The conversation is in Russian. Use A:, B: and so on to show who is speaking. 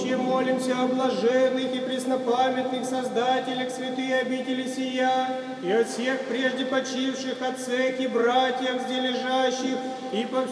A: Вообще молимся о блаженных и преснопамятных создателях святые обители сия, и от всех прежде почивших отцах и братьях, где лежащих, и по